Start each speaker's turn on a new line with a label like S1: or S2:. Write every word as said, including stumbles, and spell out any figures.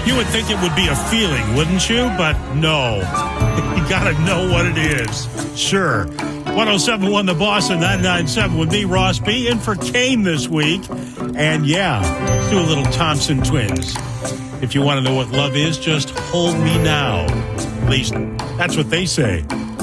S1: You would think it would be a feeling, wouldn't you? But no. You got to know what it is. Sure. one oh seven point one The Boss and nine ninety-seven with me, Ross B. In for Kane this week. And yeah, let's do a little Thompson Twins. If you want to know what love is, just hold me now. At least that's what they say.